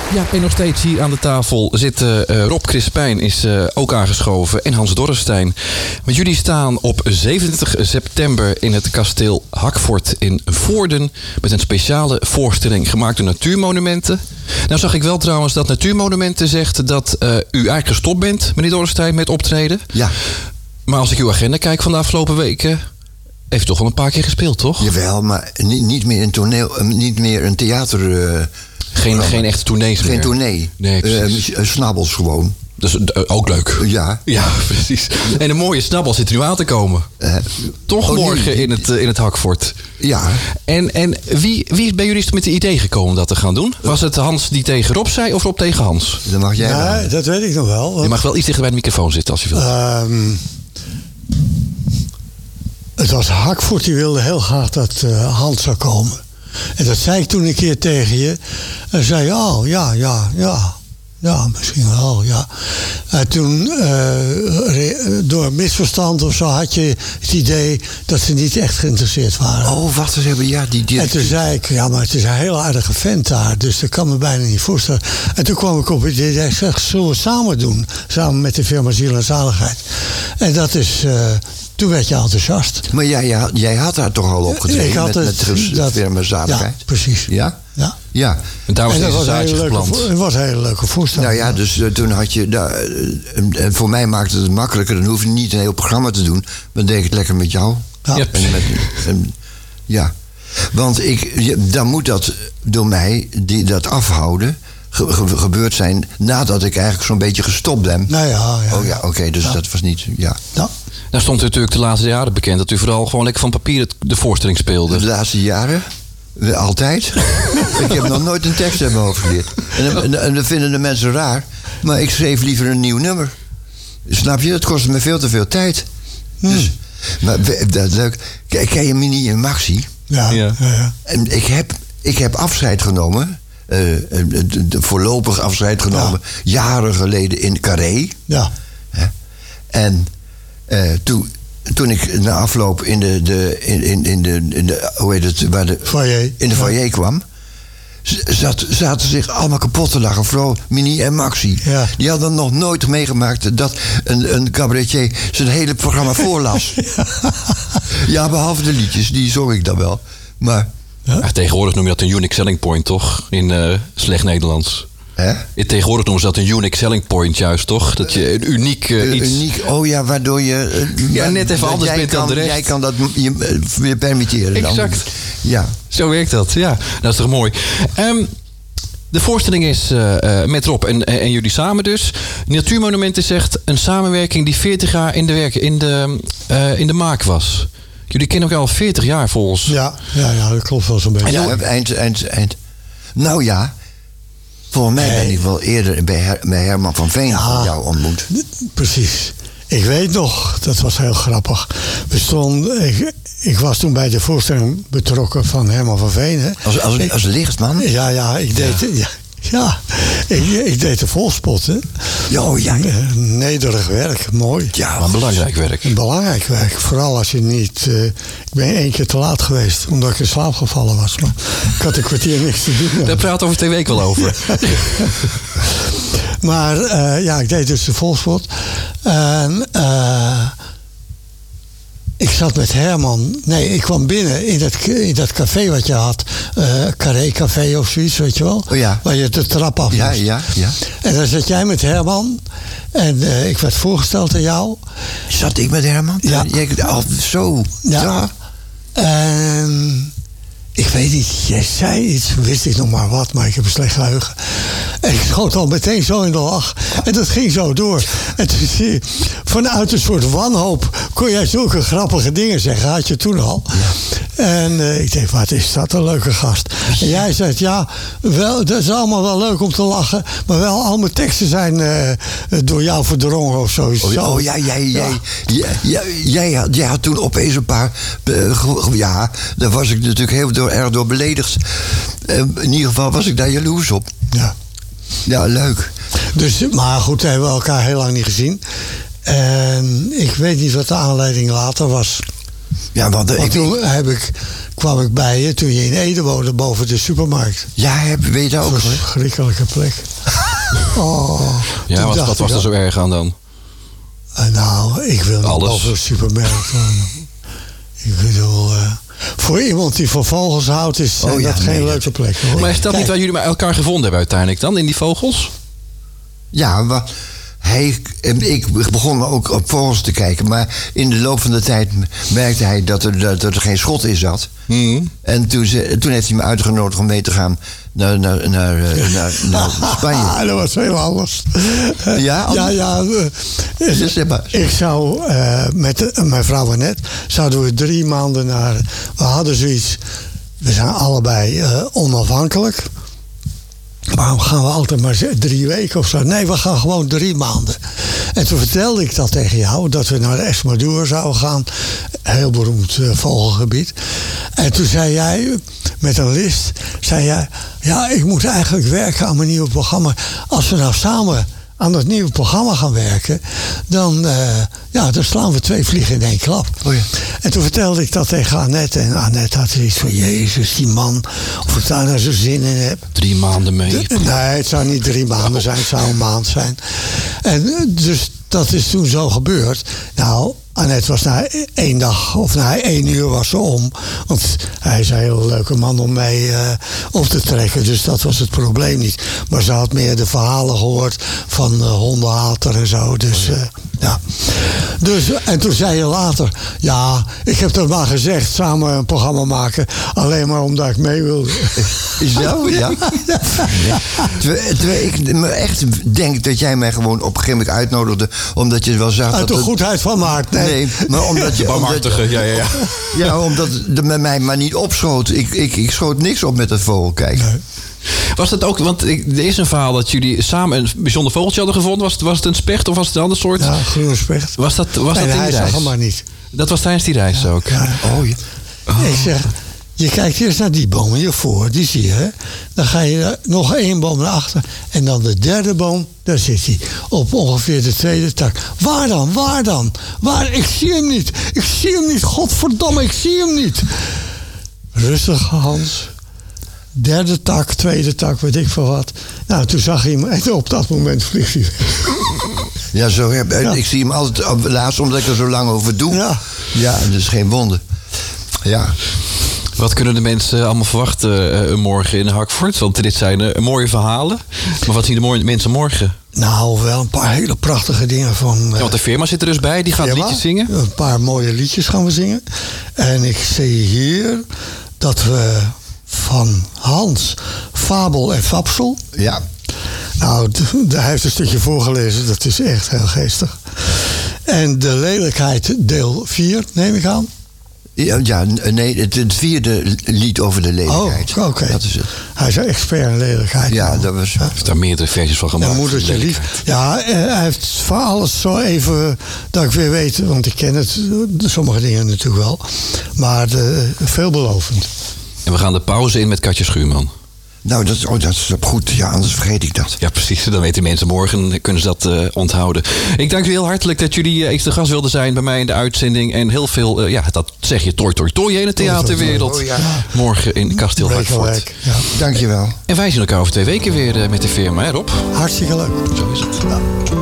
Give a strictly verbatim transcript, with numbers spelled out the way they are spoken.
Ja, en nog steeds hier aan de tafel zitten uh, Rob Crispijn is uh, ook aangeschoven en Hans Dorrestein. Want jullie staan op zevenentwintig september in het kasteel Hackfort in Voorden met een speciale voorstelling gemaakt door Natuurmonumenten. Nou zag ik wel trouwens dat Natuurmonumenten zegt dat uh, u eigenlijk gestopt bent, meneer Dorrestein, met optreden. Ja. Maar als ik uw agenda kijk van de afgelopen weken, heeft u toch wel een paar keer gespeeld, toch? Jawel, maar niet, niet meer een toneel, niet meer een theater. Uh, geen, geen echte tournees meer. Geen tournee. Nee, precies. Uh, snabbels gewoon. Dat is uh, ook leuk. Ja. Ja, precies. En een mooie snabbel zit er nu aan te komen. Uh, Toch oh, morgen nee, in, het, uh, in het Hackfort. Ja. En, en wie, wie is bij jullie met het idee gekomen om dat te gaan doen? Was het Hans die tegen Rob zei of Rob tegen Hans? Dat mag jij ja, wel. Dat weet ik nog wel. Want... Je mag wel iets dichter bij de microfoon zitten als je wilt. Um, het was Hackfort die wilde heel graag dat uh, Hans zou komen. En dat zei ik toen een keer tegen je. En zei je, oh ja, ja, ja. Ja, misschien wel, ja. En toen, uh, re- door misverstand of zo, had je het idee dat ze niet echt geïnteresseerd waren. Oh, wacht eens even, ja, die directeur. En toen zei ik, ja, maar het is een heel aardige vent daar, dus dat kan me bijna niet voorstellen. En toen kwam ik op het idee, ik zeg, zullen we het samen doen? Samen met de firma Ziel en Zaligheid. En dat is... Uh, Toen werd je enthousiast. Maar jij, jij, jij had daar toch al opgetreden met, met de dat, firma Zaligheid? Ja, precies. Ja? Ja. Ja. En daar was en dat deze was zaadje geplant. Het was een hele leuke voorstelling. Nou ja, dus uh, toen had je... Uh, en voor mij maakte het makkelijker. Dan hoef je niet een heel programma te doen. Dan deed ik het lekker met jou. Ja. Ja. En met, en, ja. Want ik, dan moet dat door mij, die, dat afhouden... Ge, ge, gebeurd zijn nadat ik eigenlijk zo'n beetje gestopt ben. Nou ja, ja. Oh ja, oké, okay, dus ja. dat was niet... Ja. Ja. Nou stond u natuurlijk de laatste jaren bekend dat u vooral gewoon lekker van papier de voorstelling speelde. De laatste jaren? Altijd. Ik heb nog nooit een tekst hebben overgeleerd. En, en, en dat vinden de mensen raar. Maar ik schreef liever een nieuw nummer. Snap je? Dat kostte me veel te veel tijd. Hmm. Dus, maar dat is leuk. Ken je Minnie en Maxi? Ja. ja. ja. En ik heb, ik heb afscheid genomen. Uh, de, de voorlopig afscheid genomen. Ja. Jaren geleden in Carré. Ja. En uh, toen... Toen ik na afloop in de, de, in, in, in de, in de, hoe heet het, waar de, foyer. in de foyer ja. kwam, zat, zaten zich allemaal kapot te lachen. Vooral Minnie en Maxi. Ja. Die hadden nog nooit meegemaakt dat een, een cabaretier zijn hele programma voorlas. ja. ja, behalve de liedjes, die zong ik dan wel. Maar ja? Ja, tegenwoordig noem je dat een unique selling point, toch? In uh, slecht Nederlands. Hè? Tegenwoordig noemen ze dat een unique selling point juist, toch? Dat je een uniek uh, iets... Uniek, oh ja, waardoor je... Uh, ja, net even anders bent kan, dan de rest. Jij kan dat je, uh, je permitteren dan. Exact. Ja. Zo werkt dat, ja. Dat is toch mooi. Um, de voorstelling is uh, uh, met Rob en, uh, en jullie samen dus. Natuurmonumenten zegt een samenwerking die veertig jaar in de, werk, in de, uh, in de maak was. Jullie kennen elkaar al veertig jaar volgens. Ja, ja, ja, dat klopt wel zo'n beetje. Ja, eind, eind, eind. Nou ja... Volgens mij ben ik wel eerder bij, Her, bij Herman van Veen ja, van jou ontmoet. Precies. Ik weet nog, dat was heel grappig. We stonden, ik, ik was toen bij de voorstelling betrokken van Herman van Veen. Hè. Als, als, ik, als lichtman? Ja, ja, ik deed... Ja. Ja. Ja, ik, ik deed de volspot, hè. Oh, ja, ja. Nederig werk, mooi. Ja, maar belangrijk werk. Een belangrijk werk, vooral als je niet... Uh, ik ben één keer te laat geweest, omdat ik in slaap gevallen was. Maar ik had een kwartier niks te doen. Daar praten we over twee weken wel over. maar uh, ja, ik deed dus de volspot. En... Uh, Ik zat met Herman. Nee, ik kwam binnen in dat, in dat café wat je had. Uh, Carré Café of zoiets, weet je wel? Oh ja. Waar je de trap af moest. Ja, ja, ja. En dan zat jij met Herman. En uh, ik werd voorgesteld aan jou. Zat ik met Herman? Ja. Jij, oh, zo. Ja. ja. En... Ik weet niet, jij zei iets, wist ik nog maar wat, maar ik heb een slecht geheugen. En ik schoot al meteen zo in de lach. En dat ging zo door. En toen zie je, vanuit een soort wanhoop kon jij zulke grappige dingen zeggen, had je toen al. Ja. En uh, ik denk, wat is dat een leuke gast. En jij zei, ja, wel, dat is allemaal wel leuk om te lachen, maar wel al mijn teksten zijn uh, door jou verdrongen of zo. Oh, oh ja, jij, ja. Jij, jij, jij, had, jij had toen opeens een paar... Uh, ja, daar was ik natuurlijk heel door, erg door beledigd. Uh, in ieder geval was ik daar jaloers op. Ja. Ja, leuk. Dus, maar goed, we hebben elkaar heel lang niet gezien. En ik weet niet wat de aanleiding later was. Ja, want, uh, want ik, toen heb ik kwam ik bij je toen je in Ede woonde boven de supermarkt. Ja, heb, weet je dat ook? Een Hoor? verschrikkelijke plek. Oh, Ja, toen wat, dacht wat ik was er al- zo erg aan dan? Uh, nou, ik wil niet Alles. boven de supermarkt wonen. Ik bedoel, uh, voor iemand die van vogels houdt, is Oh, uh, ja, dat nee, geen dat- leuke plek. Hoor. Maar is dat niet Kijk, waar jullie elkaar gevonden hebben uiteindelijk dan, in die vogels? Ja, maar hij, ik begon ook op vogels te kijken. Maar in de loop van de tijd merkte hij dat er, dat er geen schot in zat. Hmm. En toen, ze, toen heeft hij me uitgenodigd om mee te gaan naar, naar, naar, eh, naar, naar Spanje. Ah, dat was heel anders. Ja, anders? ja, ja. uh, Dus zeg maar. Ik zou uh, met de- mijn vrouw Annette zouden we drie maanden naar. We hadden zoiets. We zijn allebei uh, onafhankelijk. Waarom gaan we altijd maar z- drie weken of zo? Nee, we gaan gewoon drie maanden. En toen vertelde ik dat tegen jou, dat we naar Extremadura zouden gaan. Heel beroemd uh, vogelgebied. En toen zei jij, met een list, zei jij... Ja, ik moet eigenlijk werken aan mijn nieuwe programma. Als we nou samen aan dat nieuwe programma gaan werken... dan, uh, ja, dan slaan we twee vliegen in één klap. Oh ja. En toen vertelde ik dat tegen Annette. En Annette had zoiets van... Jezus, die man, of ik daar nou zo zin in heb. Drie maanden mee. De- nee, het zou niet drie maanden zijn, het zou een maand zijn. En eh, dus dat is toen zo gebeurd. Nou, Annette was na één dag, of na één uur was ze om. Want hij is een hele leuke man om mee uh, op te trekken. Dus dat was het probleem niet. Maar ze had meer de verhalen gehoord van uh, hondenhater en zo. Dus, uh, ja. Dus, en toen zei je later... Ja, ik heb dat maar gezegd, samen een programma maken. Alleen maar omdat ik mee wilde. Zo, ja. Terwijl, terwijl ik me echt denk dat jij mij gewoon op een gegeven moment uitnodigde... omdat je wel zag Uit dat... de het- goedheid van Maart. Nee. Nee, maar omdat je... omdat, Barmhartige, ja, ja, ja. ja, omdat het met mij maar niet opschoot. Ik, ik, ik schoot niks op met dat vogelkijken. Nee. Was dat ook, want ik- er is een verhaal dat jullie samen een bijzonder vogeltje hadden gevonden. Was het, was het een specht of was het een ander soort? Ja, groene specht. Was dat, was en dat in hij die zag reis? hem maar niet. Dat was tijdens die reis ook. Ja. Oh ja. Ik zeg, je kijkt eerst naar die boom hiervoor, die zie je. Hè? Dan ga je er nog één boom naar achter. En dan de derde boom, daar zit hij. Op ongeveer de tweede tak. Waar dan? Waar dan? Waar? Ik zie hem niet. Ik zie hem niet. Godverdomme, ik zie hem niet. Rustig, Hans. Derde tak, tweede tak, weet ik veel wat. Nou, toen zag hij hem en op dat moment vliegt hij weg. Ja, zo heb, Ja. ik zie hem altijd op- laatst omdat ik er zo lang over doe. Ja. Ja, dat is geen wonder. Ja. Wat kunnen de mensen allemaal verwachten eh, morgen in Hakvoort? Want dit zijn eh, mooie verhalen. Maar wat zien de mooie mensen morgen? Nou, wel een paar hele prachtige dingen van... Ja, eh, want de firma zit er dus bij. Die gaat Firma. liedjes zingen. Een paar mooie liedjes gaan we zingen. En ik zie hier dat we van Hans, Fabel en Fapsel... Ja. Nou, d- d- hij heeft een stukje voorgelezen. Dat is echt heel geestig. En de lelijkheid deel vier, neem ik aan. Ja, ja, nee, het, het vierde lied over de lelijkheid. Oh, oké. Dat is het. Hij is een expert in lelijkheid. Ja, dat was... Hij heeft daar meerdere versies van gemaakt. En moedertje lief. Lelijkheid. Ja, eh, hij heeft van alles zo even... dat ik weer weet, want ik ken het, eh, sommige dingen natuurlijk wel. Maar de, veelbelovend. En we gaan de pauze in met Katja Schuurman. Nou, dat, oh, dat is goed. Ja, anders vergeet ik dat. Ja, precies. Dan weten mensen morgen, kunnen ze dat uh, onthouden. Ik dank u heel hartelijk dat jullie uh, eens te gast wilden zijn bij mij in de uitzending. En heel veel, uh, ja, dat zeg je, toi, toi, toi in de theaterwereld. Oh, ja. Morgen in Kasteel Hakvoort. Brekelwijk, ja. Dankjewel. En wij zien elkaar over twee weken weer uh, met de firma, hè Rob? Hartstikke leuk. Zo is het. Ja.